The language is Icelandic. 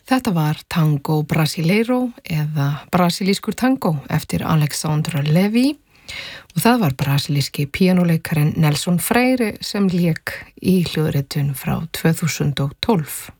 Þetta var Tango Brasileiro eða brasilískur tango eftir Alexandre Levy og það var brasilíski píanóleikarinn Nelson Freire sem lék í hljóðritun frá 2012.